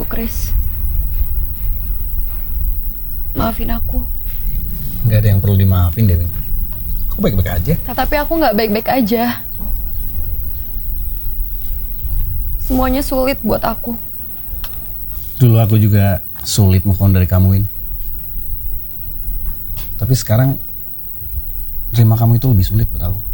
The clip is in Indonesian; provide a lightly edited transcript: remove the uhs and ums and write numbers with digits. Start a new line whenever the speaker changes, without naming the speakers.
Chris. Maafin aku.
Nggak ada yang perlu dimaafin deh. Aku baik-baik aja.
Tapi aku nggak baik-baik aja. Semuanya sulit buat aku.
Dulu aku juga sulit move on dari kamu, Win. Tapi sekarang terima kamu itu lebih sulit buat aku.